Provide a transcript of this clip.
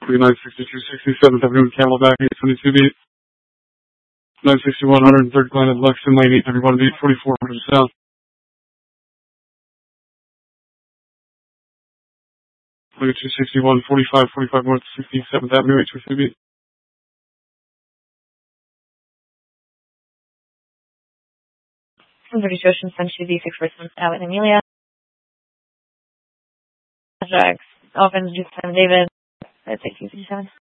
962 67th Avenue, Camelback, 822 beat. 961 103rd Glen at Lexington Lane, 831 beat, 4400 south. 261 45 north, 67th Avenue, 822 beat. 32 Ocean Sunshine D6 first one out with Amelia. Jax, Dolphins, Duke 7 David, 1857.